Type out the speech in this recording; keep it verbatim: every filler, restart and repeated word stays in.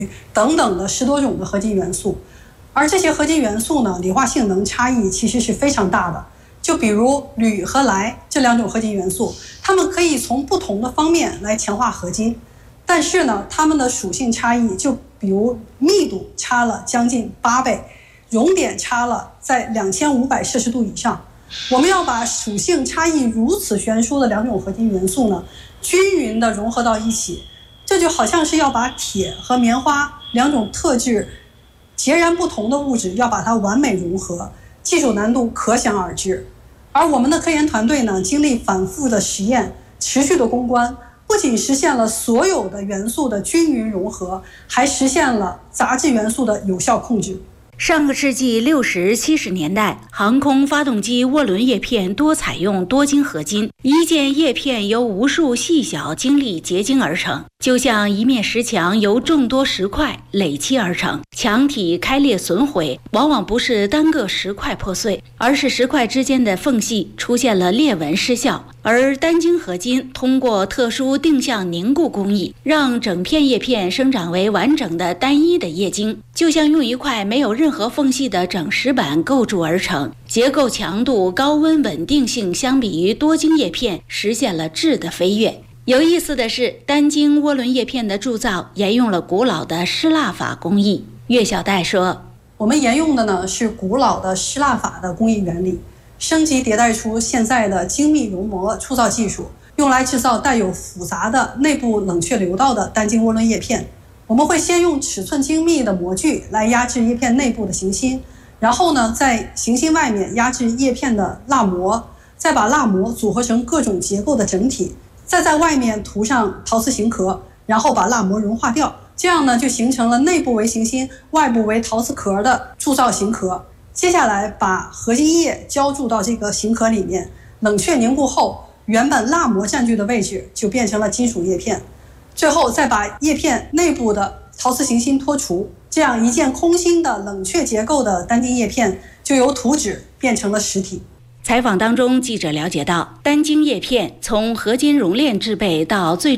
等等的十多种的合金元素。而这些合金元素呢，理化性能差异其实是非常大的。就比如铝和氖这两种合金元素，它们可以从不同的方面来强化合金，但是呢，它们的属性差异，就比如密度差了将近八倍，熔点差了在两千五百摄氏度以上。我们要把属性差异如此悬殊的两种合金元素呢，均匀地融合到一起，这就好像是要把铁和棉花两种特质截然不同的物质，要把它完美融合，技术难度可想而知。而我们的科研团队呢，经历反复的实验，持续的攻关，不仅实现了所有的元素的均匀融合，还实现了杂质元素的有效控制。 上个世纪六十、七十年代，航空发动机涡轮叶片多采用多晶合金，一件叶片由无数细小晶粒结晶而成，就像一面石墙由众多石块垒砌而成。墙体开裂损毁，往往不是单个石块破碎，而是石块之间的缝隙出现了裂纹失效。而单晶合金通过特殊定向凝固工艺，让整片叶片生长为完整的单一的叶晶，就像用一块没有任何缝隙的整石板构筑而成。结构强度、高温稳定性相比于多晶叶片实现了质的飞跃。有意思的是，单晶涡轮叶片的铸造沿用了古老的失蜡法工艺。岳小戴说， 我们沿用的呢是古老的失蜡法的工艺原理，升级迭代出现在的精密熔膜铸造技术，用来制造带有复杂的内部冷却流道的单晶涡轮叶片。我们会先用尺寸精密的模具来压制叶片内部的行芯，然后呢，在行芯外面压制叶片的蜡膜，再把蜡膜组合成各种结构的整体，再在外面涂上陶瓷型壳，然后把蜡膜融化掉。这样呢，就形成了内部为行芯、外部为陶瓷壳的铸造型壳。接下来把合金液浇注到这个型壳里面，冷却凝固后，原本蜡膜占据的位置就变成了金属叶片。最后再把叶片内部的陶瓷行芯脱除，这样一件空心的冷却结构的单晶叶片就由图纸变成了实体。 采访当中，记者了解到，单晶叶片从合金熔炼制备到最终